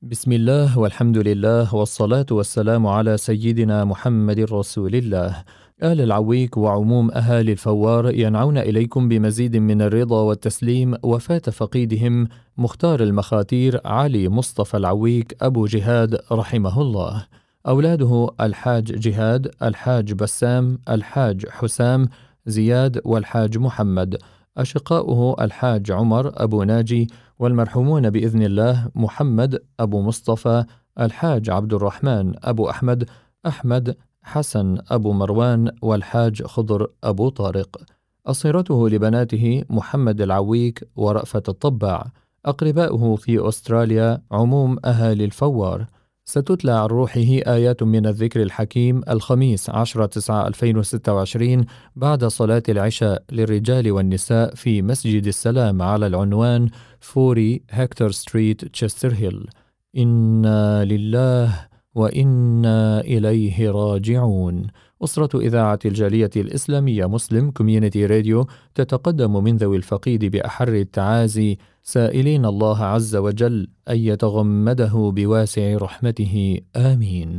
بسم الله والحمد لله والصلاة والسلام على سيدنا محمد رسول الله. آل العويك وعموم أهالي الفوار ينعون إليكم بمزيد من الرضا والتسليم وفاة فقيدهم مختار المخاتير علي مصطفى العويك أبو جهاد رحمه الله. أولاده الحاج جهاد، الحاج بسام، الحاج حسام، زياد والحاج محمد. أشقاؤه الحاج عمر أبو ناجي، والمرحومون بإذن الله محمد أبو مصطفى، الحاج عبد الرحمن أبو أحمد، أحمد حسن أبو مروان، والحاج خضر أبو طارق. أصيرته لبناته محمد العويك ورأفة الطباع. أقرباؤه في أستراليا عموم أهالي الفوار. ستتلى عن روحه آيات من الذكر الحكيم الخميس 10/9/2026 بعد صلاة العشاء للرجال والنساء في مسجد السلام على العنوان 40 هكتور ستريت تشستر هيل. إنا لله وإنا إليه راجعون. أسرة إذاعة الجالية الإسلامية مسلم كوميونيتي راديو تتقدم من ذوي الفقيد بأحر التعازي، سائلين الله عز وجل أن يتغمده بواسع رحمته، آمين.